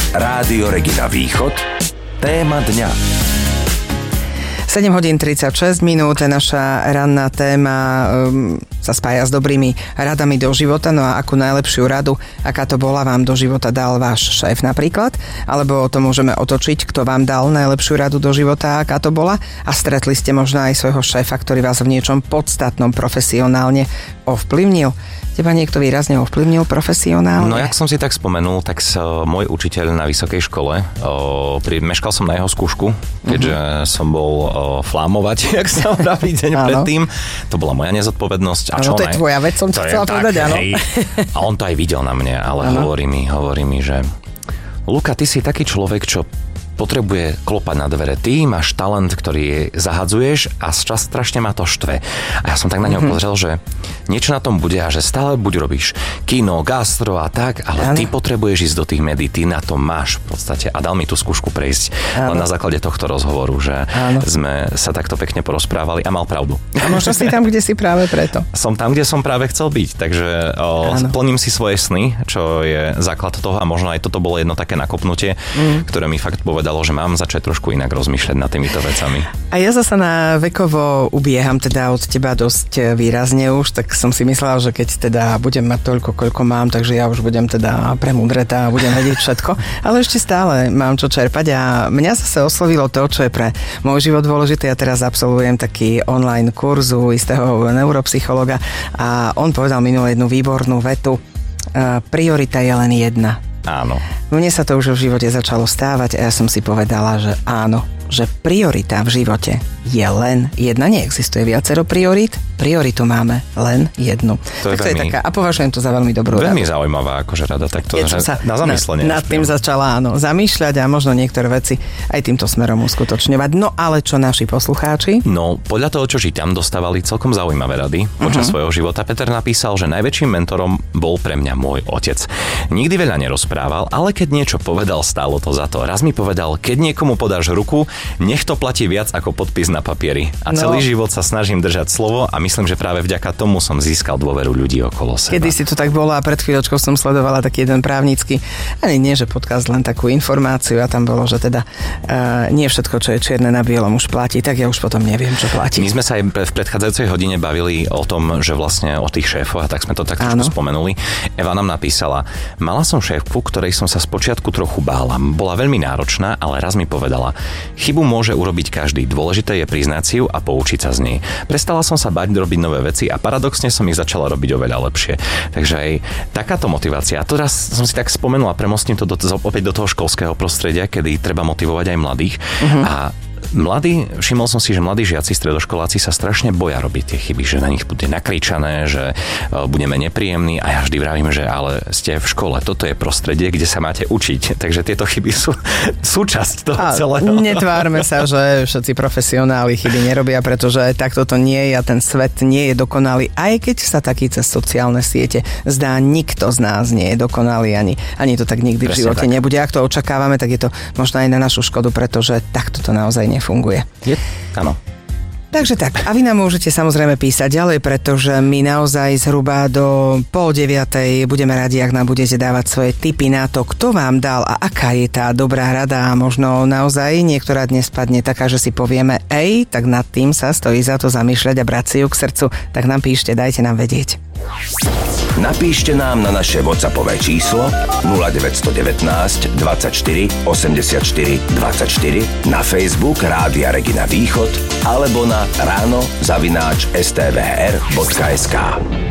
Rádio Regina Východ. Téma dňa. 7 hodín 36 minút, naša ranná téma sa spája s dobrými radami do života, no a akú najlepšiu radu, aká to bola, vám do života dal váš šéf napríklad, alebo to môžeme otočiť, kto vám dal najlepšiu radu do života, aká to bola, a stretli ste možno aj svojho šéfa, ktorý vás v niečom podstatnom profesionálne ovplyvnil. Teba niekto výrazne ovplyvnil profesionálne? No, jak som si tak spomenul, tak môj učiteľ na vysokej škole, meškal som na jeho skúšku, keďže som bol flámovať, jak sa vraví deň predtým. To bola moja nezodpovednosť. Áno, to je tvoja vec, som ti chcela povedať, áno. A on to aj videl na mne, ale hovorí mi, že Luka, ty si taký človek, čo potrebuje klopať na dvere. Ty máš talent, ktorý zahadzuješ a strašne ma to štve. A ja som tak na neho pozrel, že niečo na tom bude a že stále buď robíš kino, gastro a tak, ale ty potrebuješ ísť do tých médií, ty na to máš v podstate. A dal mi tú skúšku prejsť len na základe tohto rozhovoru, že sme sa takto pekne porozprávali a mal pravdu. A možno si tam, kde si práve preto. Som tam, kde som práve chcel byť, takže plním si svoje sny, čo je základ toho, a možno aj toto bolo jedno také nakopnutie, ktoré mi fakt povedalo, že mám začať trošku inak rozmýšľať nad týmito vecami. A ja zasa na vekovo ubieham teda od teba dosť výrazne už, tak som si myslela, že keď teda budem mať toľko, koľko mám, takže ja už budem teda premudretá a budem vedieť všetko. Ale ešte stále mám čo čerpať a mňa zase oslovilo to, čo je pre môj život dôležité. Ja teraz absolvujem taký online kurzu istého neuropsychologa a on povedal minulé jednu výbornú vetu: priorita je len jedna. Áno. Mne sa to už v živote začalo stávať a ja som si povedala, že áno, že priorita v živote je len jedna. Neexistuje viacero priorít, prioritu máme len jednu. To je taká, a považujem to za veľmi dobrú radu. Veľmi zaujímavá akože rada, tak to na zamyslenie. Nad tým začala zamýšľať a možno niektoré veci aj týmto smerom uskutočňovať. No ale čo naši poslucháči? No, podľa toho, čo tam dostávali celkom zaujímavé rady počas svojho života. Peter napísal, že najväčším mentorom bol pre mňa môj otec. Nikdy veľa nerozprával, ale keď niečo povedal, stálo to za to. Raz mi povedal, keď niekomu podáš ruku, nech to platí viac ako podpis na papieri. A celý život sa snažím držať slovo a myslím, že práve vďaka tomu som získal dôveru ľudí okolo seba. Kedy si to tak bolo a pred chvíľočkou som sledovala taký jeden právnický, ani nie, že podcast, len takú informáciu a tam bolo, že teda nie všetko, čo je čierne na bielom, už platí, tak ja už potom neviem, čo platí. My sme sa aj v predchádzajúcej hodine bavili o tom, že vlastne o tých šéfoch, a tak sme to tak trošku spomenuli. Eva nám napísala: mala som šéfku, ktorej som sa spočiatku trochu bála. Bola veľmi náročná, ale raz mi povedala: chybu môže urobiť každý, dôležité je priznať si ju a poučiť sa z nej. Prestala som sa bať robiť nové veci a paradoxne som ich začala robiť oveľa lepšie. Takže aj takáto motivácia. A teraz som si tak spomenul a premostím to opäť do toho školského prostredia, kedy treba motivovať aj mladých. A všimol som si, že mladí žiaci, stredoškoláci sa strašne boja robiť tie chyby, že na nich bude nakričané, že budeme nepríjemní, a ja vždy vravím, že ale ste v škole, toto je prostredie, kde sa máte učiť, takže tieto chyby sú súčasť toho celého. Netvárme sa, že všetci profesionáli chyby nerobia, pretože takto to nie je a ten svet nie je dokonalý, aj keď sa taký cez sociálne siete zdá, nikto z nás nie je dokonalý, ani to tak nikdy v živote nebude. Ak to očakávame, tak je to možno aj na našu škodu, pretože takto to naozaj nefunguje. Áno. Takže tak, a vy nám môžete samozrejme písať ďalej, pretože my naozaj zhruba do 8:30 budeme radi, ak nám budete dávať svoje tipy na to, kto vám dal a aká je tá dobrá rada, a možno naozaj niektorá dnes padne taká, že si povieme, tak nad tým sa stojí za to zamýšľať a brať si ju k srdcu, tak nám píšte, dajte nám vedieť. Napíšte nám na naše WhatsAppové číslo 0919 24 84 24, na Facebook Rádia Regina Východ alebo na ráno@stvr.sk.